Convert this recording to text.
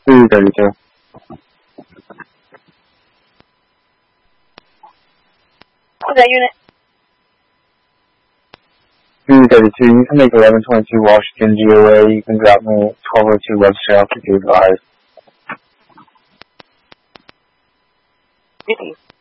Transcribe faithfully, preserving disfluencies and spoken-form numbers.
two thirty-two. What's that unit? two thirty-two, you can make eleven twenty-two Washington G O A. You can drop me twelve oh two Webster after two advised. fifty.